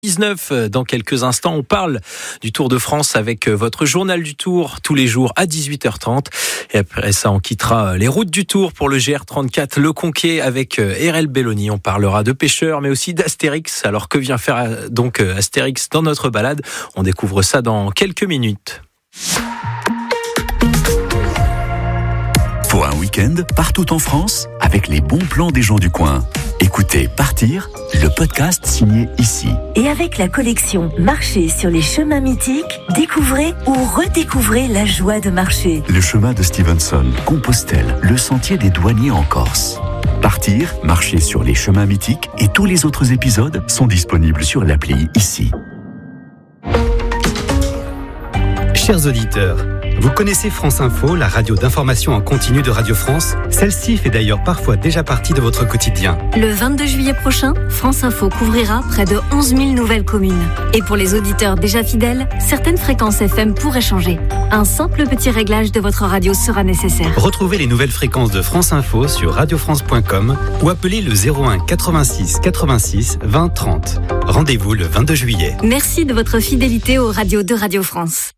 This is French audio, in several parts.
19 dans quelques instants, on parle du Tour de France avec votre journal du Tour tous les jours à 18h30 et après ça on quittera les routes du Tour pour le GR34 Le Conquet avec RL Belloni. On parlera de pêcheurs mais aussi d'Astérix. Alors que vient faire donc Astérix dans notre balade? On découvre ça dans quelques minutes. Pour un week-end partout en France avec les bons plans des gens du coin. Écoutez Partir, le podcast signé ici. Et avec la collection Marcher sur les chemins mythiques, découvrez ou redécouvrez la joie de marcher. Le chemin de Stevenson, Compostelle, le sentier des douaniers en Corse. Partir, marcher sur les chemins mythiques et tous les autres épisodes sont disponibles sur l'appli ici. Chers auditeurs, vous connaissez France Info, la radio d'information en continu de Radio France? Celle-ci fait d'ailleurs parfois déjà partie de votre quotidien. Le 22 juillet prochain, France Info couvrira près de 11 000 nouvelles communes. Et pour les auditeurs déjà fidèles, certaines fréquences FM pourraient changer. Un simple petit réglage de votre radio sera nécessaire. Retrouvez les nouvelles fréquences de France Info sur radiofrance.com ou appelez le 01 86 86 20 30. Rendez-vous le 22 juillet. Merci de votre fidélité aux radios de Radio France.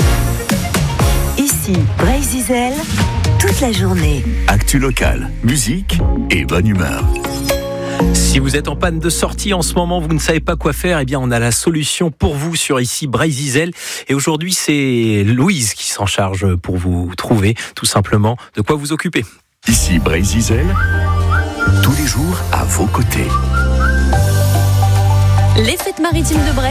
Ici, Brésil, toute la journée. Actu locale, musique et bonne humeur. Si vous êtes en panne de sortie en ce moment, vous ne savez pas quoi faire, eh bien on a la solution pour vous sur ici Brésil. Et aujourd'hui, c'est Louise qui s'en charge pour vous trouver tout simplement de quoi vous occuper. Ici Brésil, tous les jours à vos côtés. Les fêtes maritimes de Bray